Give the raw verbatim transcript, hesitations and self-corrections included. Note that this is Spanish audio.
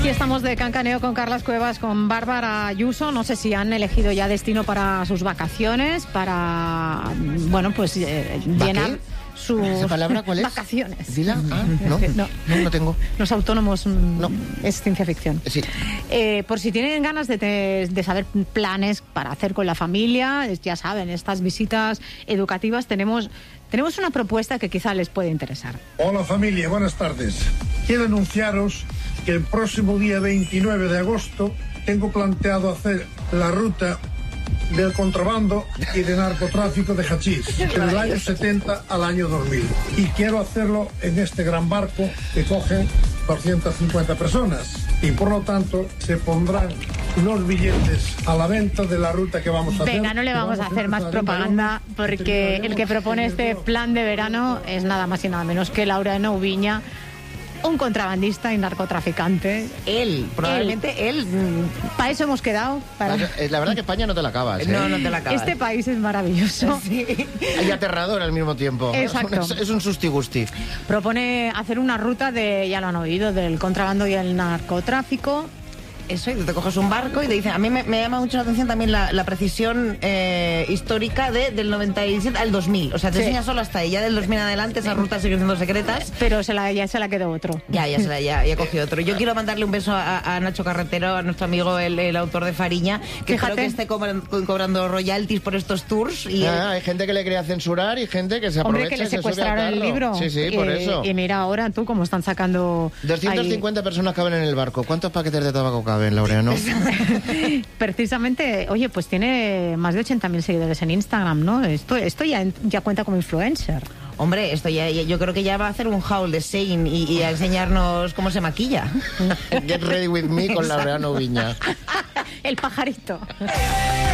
Aquí estamos de cancaneo con Carlas Cuevas, con Bárbara Ayuso. No sé si han elegido ya destino para sus vacaciones, para, bueno, pues eh, llenar sus ¿Esa palabra cuál es? Vacaciones. ¿Dila? Ah, no, no, no, no tengo. Los autónomos, no. Es ciencia ficción. Sí. Eh, por si tienen ganas de, te, de saber planes para hacer con la familia, ya saben, estas visitas educativas, tenemos, tenemos una propuesta que quizá les puede interesar. Hola familia, buenas tardes. Quiero anunciaros que el próximo día veintinueve de agosto tengo planteado hacer la ruta del contrabando y de narcotráfico de hachís, del año setenta al año dos mil. Y quiero hacerlo en este gran barco que coge doscientas cincuenta personas. Y por lo tanto se pondrán los billetes a la venta de la ruta que vamos a hacer. Venga, no le vamos a hacer más propaganda, porque el que propone este plan de verano es nada más y nada menos que Laureano Ubiña, un contrabandista y narcotraficante. Él, probablemente él. él para eso hemos quedado. Para... La verdad que España no te la acabas, ¿eh? No, no te la acabas. Este país es maravilloso. Sí. Y aterrador al mismo tiempo. Exacto. Es, es un susti-gusti. Propone hacer una ruta de, ya lo han oído, del contrabando y el narcotráfico. Eso, y te coges un barco y te dicen, a mí me, me llama mucho la atención también la, la precisión eh, histórica de, del noventa y siete al dos mil. O sea, te sí. enseña solo hasta ahí. Ya del dos mil en adelante esas rutas siguen siendo secretas. Pero se la, ya se la quedó otro. Ya, ya se la ya, ya cogió otro. Yo quiero mandarle un beso a, a Nacho Carretero, a nuestro amigo, el, el autor de Fariña, que Fíjate. creo que esté cobrando, cobrando royalties por estos tours. Y ah, hay gente que le quería censurar y gente que se aprovecha. Hombre, que le se secuestraron el libro. Sí, sí, y, por eso. Y mira ahora tú cómo están sacando... doscientas cincuenta ahí... personas caben en el barco. ¿Cuántos paquetes de tabaco caben, Laureano? Precisamente, oye, pues tiene más de ochenta mil seguidores en Instagram, ¿no? Esto, esto ya, ya cuenta como influencer. Hombre, esto ya, ya, yo creo que ya va a hacer un haul de Shein y, y a enseñarnos cómo se maquilla. Get ready with me con Laureano Ubiña. El pajarito.